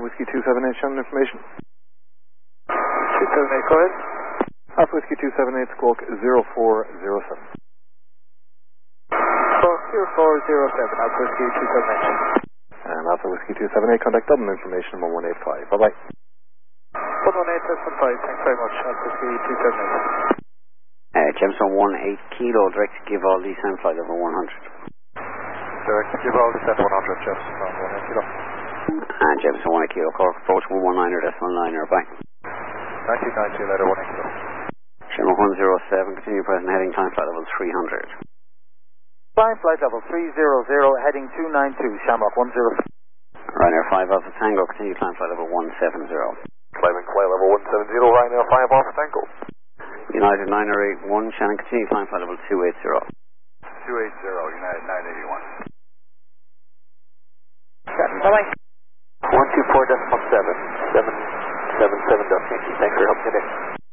Whiskey 278, Shannon information. 278, go ahead. Alpha Whiskey 278, squawk 0407. Squawk 0407, Alpha Whiskey 278. And Alpha Whiskey 278, contact Dublin information 1185. Bye-bye. 118.5, thanks very much, Alpha Whiskey 278. Jameson 18 Kilo, direct to give all descent flight level 100. Direct to give all descent 100, Jameson 18 Kilo. And Jameson 1 Kilo, Cork approach 119er, decimal liner, bye. 1990, letter 1 Kilo. Shamrock 107, continue present heading, time flight level 300. Time flight level 300, heading 292, Shamrock 107. Ryanair 5 Alpha Tango, continue climb flight level 170. Climbing flight level 170, Ryanair 5 Alpha Tango. United 981, Shannon, continue climb flight level 280. 280, United 981. Bye-bye. 124.7, 777 destination. Thanks for your help today.